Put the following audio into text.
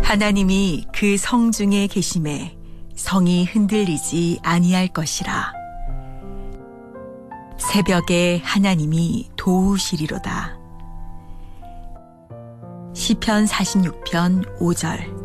하나님이 그 성 중에 계심에 성이 흔들리지 아니할 것이라. 새벽에 하나님이 도우시리로다. 시편 46편 5절.